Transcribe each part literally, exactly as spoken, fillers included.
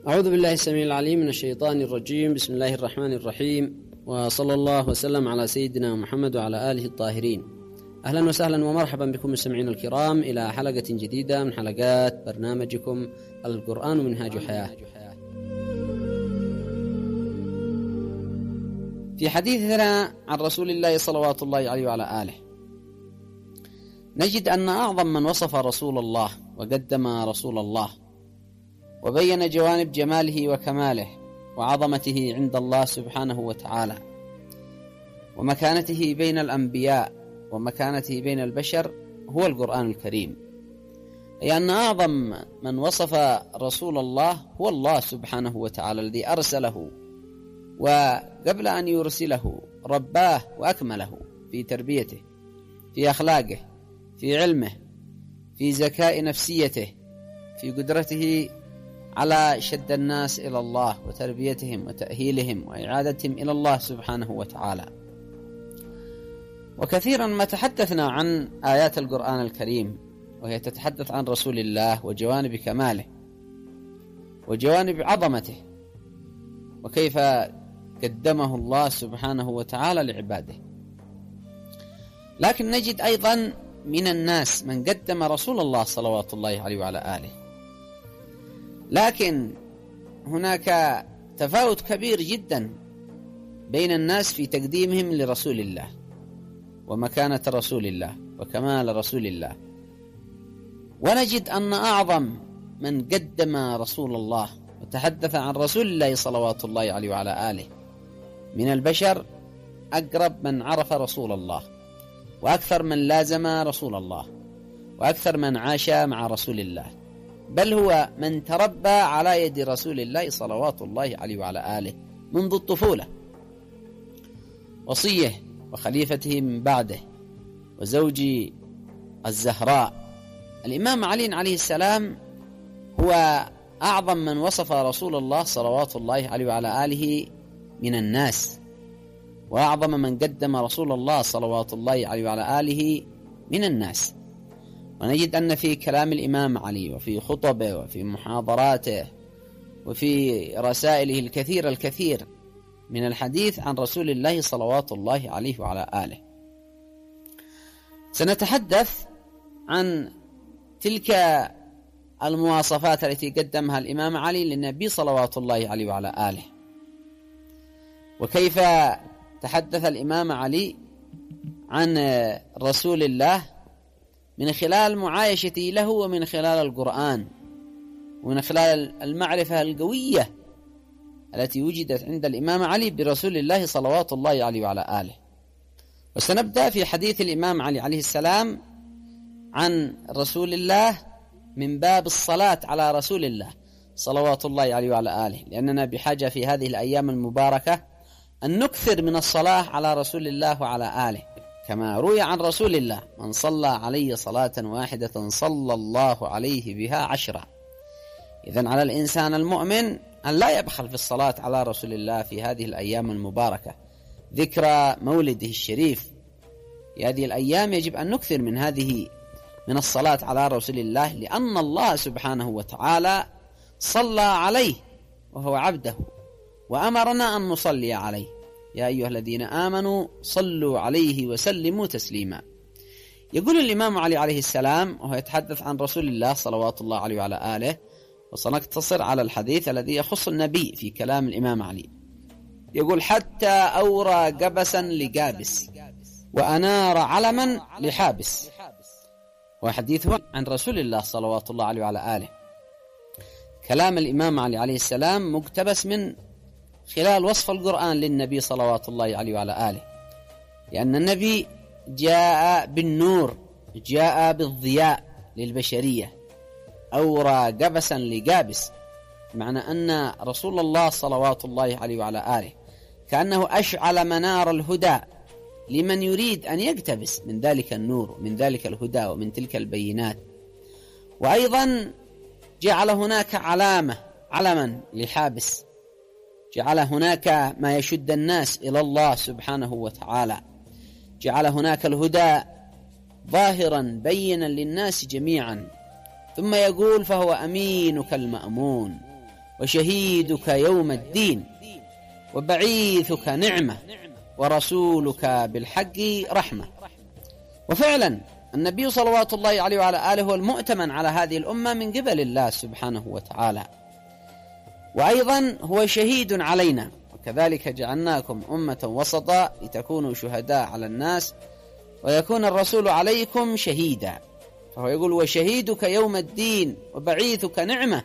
أعوذ بالله السميع العليم من الشيطان الرجيم. بسم الله الرحمن الرحيم، وصلى الله وسلم على سيدنا محمد وعلى آله الطاهرين. أهلا وسهلا ومرحبا بكم مستمعين الكرام إلى حلقة جديدة من حلقات برنامجكم القرآن منهاج حياة. في حديثنا عن رسول الله صلوات الله عليه وعلى آله نجد أن أعظم من وصف رسول الله وقدم رسول الله وبين جوانب جماله وكماله وعظمته عند الله سبحانه وتعالى ومكانته بين الأنبياء ومكانته بين البشر هو القرآن الكريم، أي أن أعظم من وصف رسول الله هو الله سبحانه وتعالى الذي أرسله، وقبل أن يرسله رباه وأكمله في تربيته، في أخلاقه، في علمه، في ذكاء نفسيته، في قدرته على شد الناس إلى الله وتربيتهم وتأهيلهم وإعادتهم إلى الله سبحانه وتعالى. وكثيرا ما تحدثنا عن آيات القرآن الكريم وهي تتحدث عن رسول الله وجوانب كماله وجوانب عظمته وكيف قدمه الله سبحانه وتعالى لعباده، لكن نجد أيضا من الناس من قدم رسول الله صلوات الله عليه وعلى آله، لكن هناك تفاوت كبير جدا بين الناس في تقديمهم لرسول الله ومكانة رسول الله وكمال رسول الله. ونجد أن أعظم من قدم رسول الله وتحدث عن رسول الله صلوات الله عليه وعلى آله من البشر أقرب من عرف رسول الله، وأكثر من لازم رسول الله، وأكثر من عاش مع رسول الله، بل هو من تربى على يد رسول الله صلوات الله عليه وعلى آله منذ الطفولة، وصيه وخليفته من بعده وزوج الزهراء. الإمام علي عليه السلام هو أعظم من وصف رسول الله صلوات الله عليه وعلى آله من الناس، وأعظم من قدم رسول الله صلوات الله عليه وعلى آله من الناس. ونجد أن في كلام الإمام علي وفي خطبه وفي محاضراته وفي رسائله الكثير الكثير من الحديث عن رسول الله صلوات الله عليه وعلى آله. سنتحدث عن تلك المواصفات التي قدمها الإمام علي للنبي صلوات الله عليه وعلى آله، وكيف تحدث الإمام علي عن رسول الله من خلال معايشته له ومن خلال القرآن ومن خلال المعرفة القوية التي وجدت عند الإمام علي برسول الله صلوات الله عليه وعلى آله. وسنبدأ في حديث الإمام علي عليه السلام عن رسول الله من باب الصلاة على رسول الله صلوات الله عليه وعلى آله، لأننا بحاجة في هذه الأيام المباركة أن نكثر من الصلاة على رسول الله وعلى آله، كما روي عن رسول الله: من صلى علي صلاة واحدة صلى الله عليه بها عشرة. إذن على الإنسان المؤمن أن لا يبخل في الصلاة على رسول الله في هذه الأيام المباركة، ذكرى مولده الشريف. في هذه الأيام يجب أن نكثر من هذه من الصلاة على رسول الله، لأن الله سبحانه وتعالى صلى عليه وهو عبده، وأمرنا أن نصلي عليه: يا أيها الذين آمنوا صلوا عليه وسلموا تسليما. يقول الإمام علي عليه السلام وهو يتحدث عن رسول الله صلوات الله عليه وعلى آله، وسنقتصر على الحديث الذي يخص النبي في كلام الإمام علي، يقول: حتى أورى قبسا لقابس وأنار علما لحابس. وحديثه عن رسول الله صلوات الله عليه وعلى آله. كلام الإمام علي عليه السلام مقتبس من خلال وصف القرآن للنبي صلوات الله عليه وعلى آله، لأن النبي جاء بالنور، جاء بالضياء للبشرية. أورى قبسا لقابس، معنى أن رسول الله صلوات الله عليه وعلى آله كأنه أشعل منار الهدى لمن يريد أن يقتبس من ذلك النور ومن ذلك الهدى ومن تلك البينات. وأيضا جعل هناك علامة علما لحابس، جعل هناك ما يشد الناس إلى الله سبحانه وتعالى، جعل هناك الهدى ظاهرا بينا للناس جميعا. ثم يقول: فهو أمينك المأمون، وشهيدك يوم الدين وبعيثك نعمة ورسولك بالحق رحمة. وفعلا النبي صلوات الله عليه وعلى آله هو المؤتمن على هذه الأمة من قبل الله سبحانه وتعالى، وأيضا هو شهيد علينا، وكذلك جعلناكم أمة وسطا لتكونوا شهداء على الناس ويكون الرسول عليكم شهيدا. فهو يقول وشهيدك يوم الدين وبعيثك نعمة.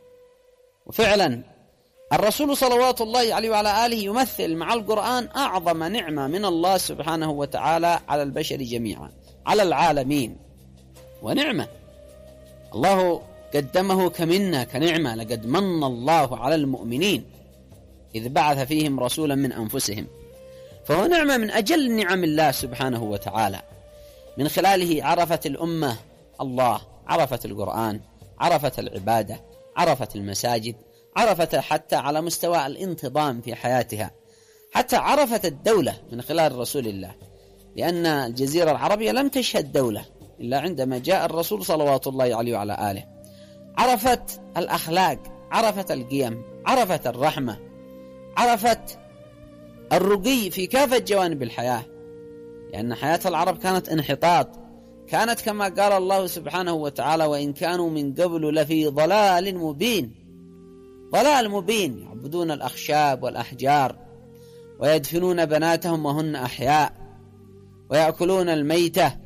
وفعلا الرسول صلوات الله عليه وعلى آله يمثل مع القرآن أعظم نعمة من الله سبحانه وتعالى على البشر جميعا، على العالمين، ونعمة الله قدمه كمنة كنعمة. لقد من الله على المؤمنين إذ بعث فيهم رسولا من أنفسهم، فهو نعمة من أجل نعم الله سبحانه وتعالى. من خلاله عرفت الأمة الله، عرفت القرآن، عرفت العبادة، عرفت المساجد، عرفت حتى على مستوى الانتظام في حياتها، حتى عرفت الدولة من خلال رسول الله، لأن الجزيرة العربية لم تشهد دولة إلا عندما جاء الرسول صلوات الله عليه وعلى آله. عرفت الأخلاق، عرفت القيم، عرفت الرحمة، عرفت الرقي في كافة جوانب الحياة، لأن حياة العرب كانت انحطاط، كانت كما قال الله سبحانه وتعالى وإن كانوا من قبل لفي ضلال مبين. ضلال مبين، يعبدون الأخشاب والأحجار ويدفنون بناتهم وهن أحياء ويأكلون الميتة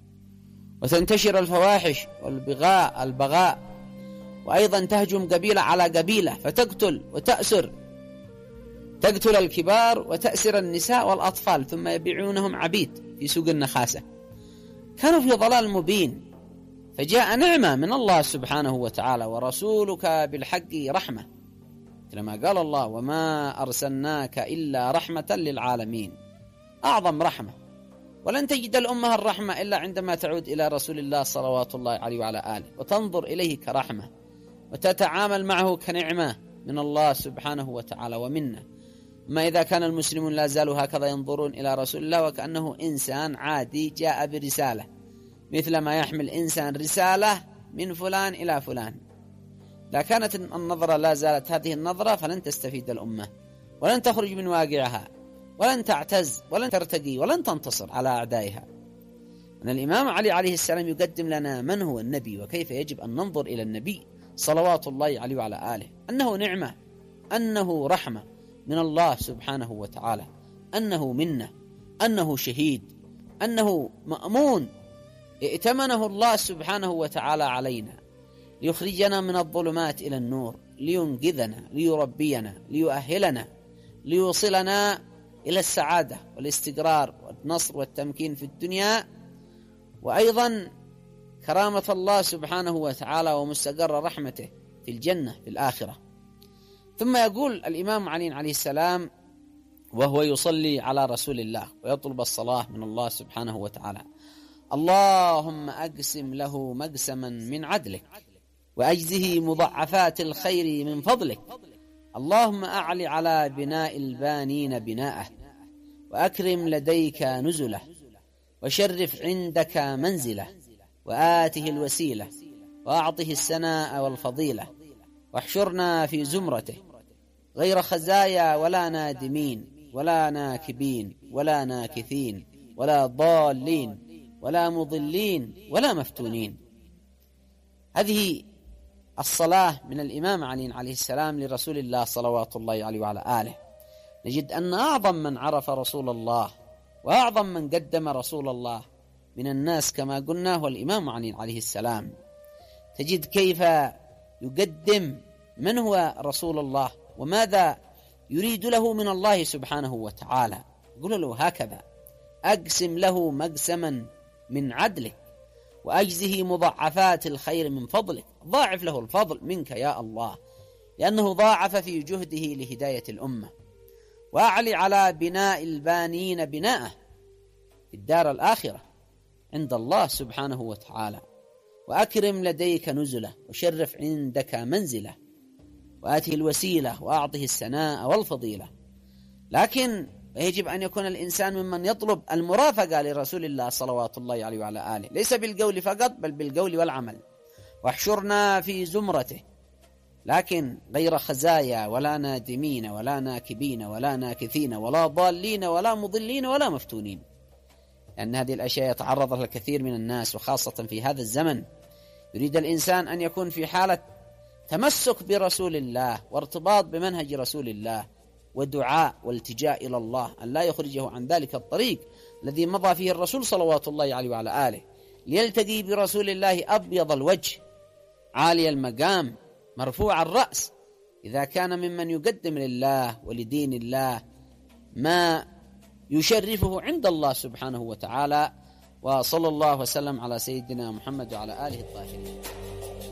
وتنتشر الفواحش والبغاء البغاء، وأيضا تهجم قبيلة على قبيلة فتقتل وتأسر، تقتل الكبار وتأسر النساء والأطفال ثم يبيعونهم عبيد في سوق النخاسة. كانوا في ضلال مبين، فجاء نعمة من الله سبحانه وتعالى ورسولك بالحق رحمة، كما قال الله وما أرسلناك إلا رحمة للعالمين. أعظم رحمة، ولن تجد الأمة الرحمة إلا عندما تعود إلى رسول الله صلوات الله عليه وعلى آله وتنظر إليه كرحمة وتتعامل معه كنعمة من الله سبحانه وتعالى ومنه. ما إذا كان المسلمون لا زالوا هكذا ينظرون إلى رسول الله وكأنه إنسان عادي جاء برسالة، مثل ما يحمل إنسان رسالة من فلان إلى فلان. لا كانت النظرة لا زالت هذه النظرة فلن تستفيد الأمة ولن تخرج من واقعها ولن تعتز ولن ترتقي ولن تنتصر على أعدائها. أن الإمام علي عليه السلام يقدم لنا من هو النبي وكيف يجب أن ننظر إلى النبي صلوات الله عليه وعلى آله، أنه نعمة، أنه رحمة من الله سبحانه وتعالى، أنه منه، أنه شهيد، أنه مأمون ائتمنه الله سبحانه وتعالى علينا ليخرجنا من الظلمات إلى النور، لينقذنا، ليربينا، ليؤهلنا، ليوصلنا إلى السعادة والاستقرار والنصر والتمكين في الدنيا، وأيضا كرامة الله سبحانه وتعالى ومستقر رحمته في الجنة في الآخرة. ثم يقول الإمام علي عليه السلام وهو يصلي على رسول الله ويطلب الصلاة من الله سبحانه وتعالى: اللهم أقسم له مقسما من عدلك وأجزه مضاعفات الخير من فضلك، اللهم أعل على بناء البانين بناءه وأكرم لديك نزله وشرف عندك منزله وآته الوسيلة وأعطه السناء والفضيلة واحشرنا في زمرته غير خزايا ولا نادمين ولا ناكبين ولا ناكثين ولا ضالين ولا مضلين ولا مفتونين. هذه الصلاة من الإمام علي عليه السلام لرسول الله صلوات الله عليه وعلى آله. نجد أن أعظم من عرف رسول الله وأعظم من قدم رسول الله من الناس كما قلنا هو الإمام علي عليه السلام. تجد كيف يقدم من هو رسول الله وماذا يريد له من الله سبحانه وتعالى. يقول له هكذا: أقسم له مقسما من عدلك وأجزه مضاعفات الخير من فضلك، ضاعف له الفضل منك يا الله، لأنه ضاعف في جهده لهداية الأمة. وأعلي على بناء البانين بناءه في الدار الآخرة عند الله سبحانه وتعالى، وأكرم لديك نزله وشرف عندك منزله وآته الوسيلة وأعطه السناء والفضيلة. لكن يجب أن يكون الإنسان ممن يطلب المرافقة لرسول الله صلوات الله عليه وعلى آله، ليس بالقول فقط بل بالقول والعمل. واحشرنا في زمرته، لكن غير خزايا ولا نادمين ولا ناكبين ولا ناكثين ولا ضالين ولا مضلين ولا مفتونين، لأن هذه الأشياء يتعرض لها الكثير من الناس، وخاصة في هذا الزمن. يريد الإنسان أن يكون في حالة تمسك برسول الله وارتباط بمنهج رسول الله ودعاء والتجاء إلى الله، أن لا يخرجه عن ذلك الطريق الذي مضى فيه الرسول صلوات الله عليه وعلى آله، ليلتقي برسول الله أبيض الوجه عالي المقام مرفوع الرأس، إذا كان ممن يقدم لله ولدين الله ما يشرفه عند الله سبحانه وتعالى. وصلى الله وسلم على سيدنا محمد وعلى آله الطاهرين.